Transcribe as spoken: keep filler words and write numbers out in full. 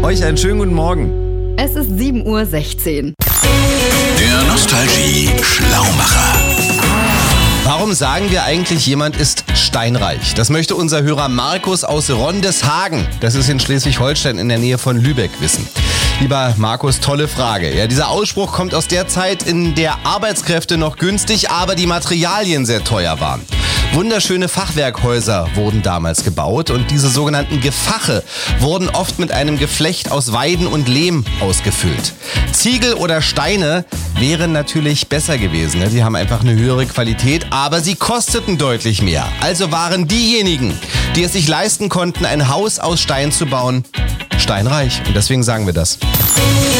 Euch einen schönen guten Morgen. Es ist sieben Uhr sechzehn. Der Nostalgie-Schlaumacher. Warum sagen wir eigentlich, jemand ist steinreich? Das möchte unser Hörer Markus aus Rondeshagen, das ist in Schleswig-Holstein in der Nähe von Lübeck, wissen. Lieber Markus, tolle Frage. Ja, dieser Ausspruch kommt aus der Zeit, in der Arbeitskräfte noch günstig, aber die Materialien sehr teuer waren. Wunderschöne Fachwerkhäuser wurden damals gebaut und diese sogenannten Gefache wurden oft mit einem Geflecht aus Weiden und Lehm ausgefüllt. Ziegel oder Steine wären natürlich besser gewesen. Die haben einfach eine höhere Qualität, aber sie kosteten deutlich mehr. Also waren diejenigen, die es sich leisten konnten, ein Haus aus Stein zu bauen, steinreich. Und deswegen sagen wir das.